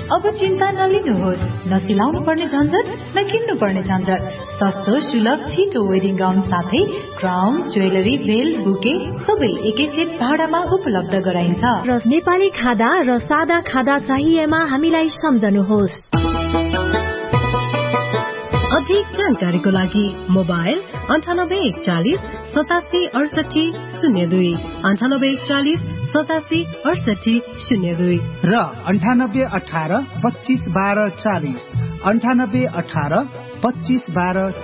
अब चिन्ता नलिनुहोस्, न सिलाउनु पर्ने झन्झट न किन्नु पर्ने झन्झट। सस्तो सुलभ छिटो वेडिङ गाउन साथै क्राउन, ज्वेलरी, बेल, बुके सबै एकै सेट भाडामा उपलब्ध गराइन्छ। र नेपाली खादा र सादा खादा चाहिएमा हामीलाई सम्झनुहोस्। अधिक जानकारीको लागि मोबाइल 9841 87 68 02 9841 87 68 02 र 9818 25 12 40 9818 25 12